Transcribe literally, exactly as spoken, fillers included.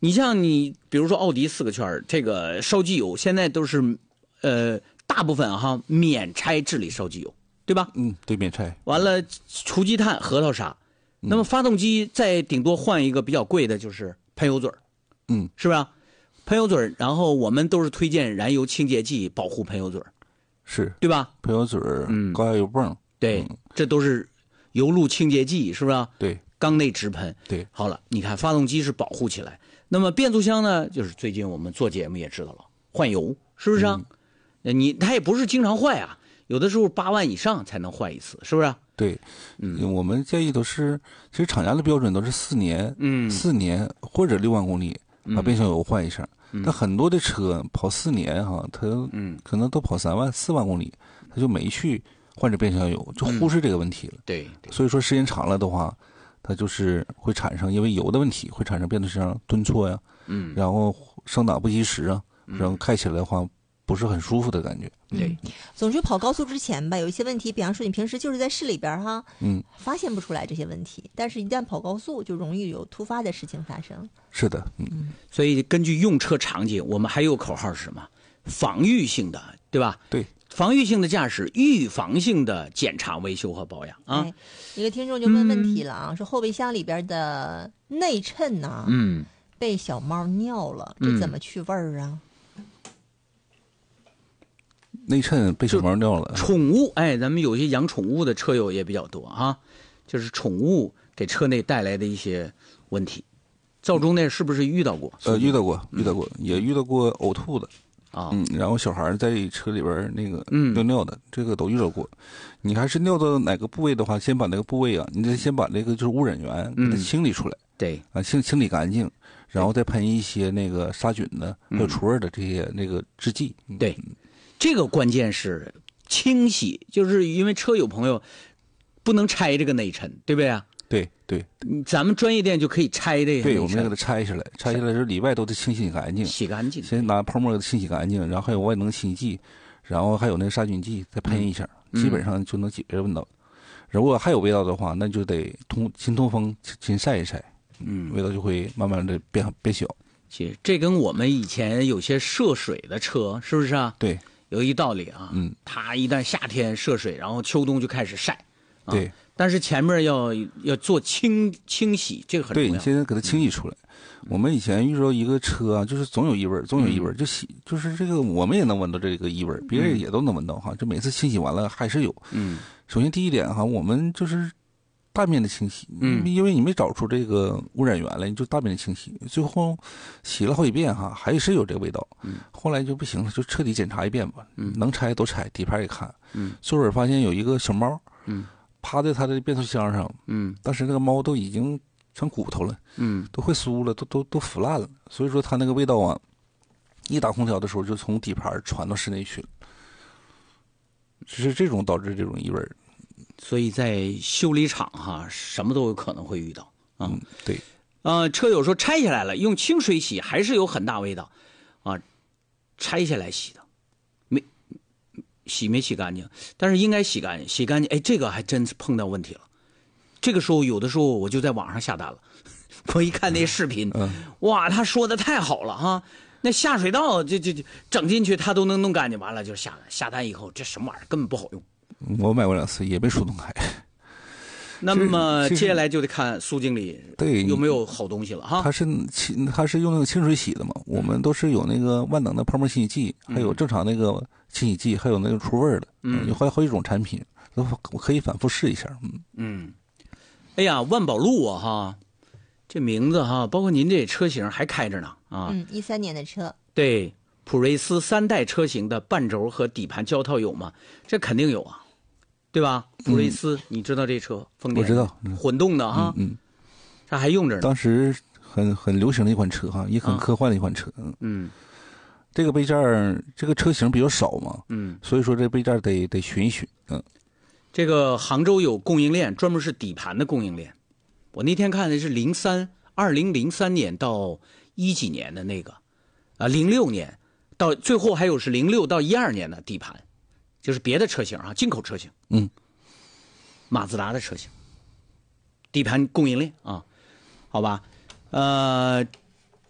你像你比如说奥迪四个圈这个烧机油现在都是呃大部分哈免拆治理烧机油，对吧？ 嗯，对，免拆。 完了除积碳、核桃沙。那么发动机再顶多换一个比较贵的，就是喷油嘴， 嗯， 是不是？喷油嘴，然后我们都是推荐燃油清洁剂保护喷油嘴， 是对吧？ 喷油嘴、嗯、高压油泵， 对、嗯，这都是油路清洁剂，是不是？ 对， 缸内直喷。 对， 好了，你看发动机是保护起来，那么变速箱呢？就是最近我们做节目也知道了，换油是不是啊？嗯、你它也不是经常坏啊，有的时候八万以上才能换一次，是不是？ 对，嗯，我们建议都是，其实厂家的标准都是四年，嗯，四年或者六万公里把变速油换一下。嗯、但很多的车跑四年哈，它嗯可能都跑三万、四万公里，它就没去换这变速箱油，就忽视这个问题了。 嗯、对, 对， 所以说时间长了的话，它就是会产生因为油的问题，会产生变速箱顿挫呀，嗯，然后升档不及时啊，然后开起来的话。不是很舒服的感觉。 对， 总之跑高速之前吧，有一些问题，比方说你平时就是在市里边哈， 嗯， 发现不出来这些问题，但是一旦跑高速，就容易有突发的事情发生。 是的，嗯， 所以根据用车场景，我们还有口号是什么？防御性的，对吧？ 对， 防御性的驾驶，预防性的检查、维修和保养啊。 哎、一个听众就问问题了啊，嗯、说后备箱里边的内衬呐，嗯，被小猫尿了，这怎么去味儿啊？嗯内衬被小猫尿了， 宠物哎，咱们有些养宠物的车友也比较多啊，就是宠物给车内带来的一些问题。赵忠那是不是遇到过？ 呃，遇到过，遇到过，嗯、也遇到过呕吐的啊， 嗯，然后小孩在车里边那个尿尿的，嗯、这个都遇到过。你还是尿到哪个部位的话，先把那个部位啊，你得先把那个就是污染源给它清理出来， 嗯、对啊，清清理干净，然后再喷一些那个杀菌的还有除味的这些那个制剂， 嗯、对。这个关键是清洗，就是因为车友朋友不能拆这个内衬，对不对啊？ 对对， 咱们专业店就可以拆这个。 对，我们给它拆下来，拆下来之后里外都得清洗干净， 洗干净。 先拿泡沫给它清洗干净，然后还有万能清洗剂，然后还有那个杀菌剂，再喷一下，嗯、基本上就能解决味道。如果还有味道的话，那就得通勤通风，勤晒一晒，嗯，味道就会慢慢的变变小。 其实这跟我们以前有些涉水的车是不是啊？ 对。 有一道理啊，嗯，它一旦夏天涉水，然后秋冬就开始晒， 啊、对， 但是前面要要做清清洗，这个很重要。 对，你现在给它清洗出来。嗯、我们以前遇到一个车啊，就是总有异味，总有异味，嗯、就洗，就是这个我们也能闻到这个异味，别人也都能闻到哈。就每次清洗完了还是有。嗯，首先第一点哈，我们就是大面的清洗，嗯，因为你没找出这个污染源来，你就大面的清洗，最后洗了好几遍哈，还是有这个味道。嗯，后来就不行了，就彻底检查一遍吧。嗯，能拆都拆，底盘也看。嗯，坐会儿发现有一个小猫，嗯，趴在它的变速箱上。嗯，当时那个猫都已经成骨头了，嗯，都会酥了，都都都腐烂了。所以说它那个味道啊，一打空调的时候就从底盘传到室内去了，只是这种导致这种异味。 所以在修理厂哈，什么都有可能会遇到啊。 嗯，对。 呃，车友说拆下来了，用清水洗还是有很大味道，啊，拆下来洗的，没洗没洗干净，但是应该洗干净，洗干净。哎，这个还真是碰到问题了。这个时候有的时候我就在网上下单了，我一看那视频，嗯、哇，他说的太好了哈。那下水道这这这整进去他都能弄干净，完了就下下单以后这什么玩意儿根本不好用。 我买过两次，也被疏通开。 那么接下来就得看苏经理对有没有好东西了哈。 他是清，他是用那个清水洗的嘛？我们都是有那个万能的泡沫清洗剂，还有正常那个清洗剂，还有那个除味的，嗯，有好好几种产品，都可以反复试一下。嗯嗯，哎呀，万宝路啊哈，这名字哈，包括您这车型还开着呢啊。 嗯，一三年的车。 对，普锐斯三代车型的半轴和底盘胶套有吗？这肯定有啊。对吧？普锐斯，嗯、你知道这车？丰田我知道， 嗯、混动的哈， 嗯， 它还用着呢。 当时很很流行的一款车哈，也很科幻的一款车。嗯， 嗯这个杯架这个车型比较少嘛，嗯，所以说这杯架得得寻一寻。嗯， 这个杭州有供应链，专门是底盘的供应链。我那天看的是零三二零零三年到一几年的那个，啊，零六年到最后还有是零六到一二年的底盘。就是别的车型啊，进口车型， 嗯， 马自达的车型，底盘供应链啊，好吧，呃，